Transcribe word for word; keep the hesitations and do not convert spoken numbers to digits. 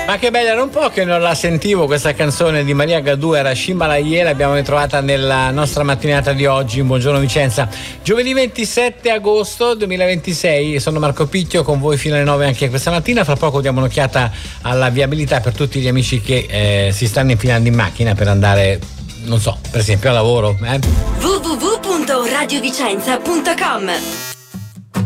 Ma che bella, era un po' che non la sentivo questa canzone di Maria Gadù, era Shimalaye, l'abbiamo ritrovata nella nostra mattinata di oggi. Buongiorno Vicenza, giovedì ventisette agosto duemilaventisei, sono Marco Picchio con voi fino alle nove anche questa mattina. Fra poco diamo un'occhiata alla viabilità per tutti gli amici che eh, si stanno infilando in macchina per andare, non so, per esempio a lavoro. Eh? w w w punto radiovicenza punto com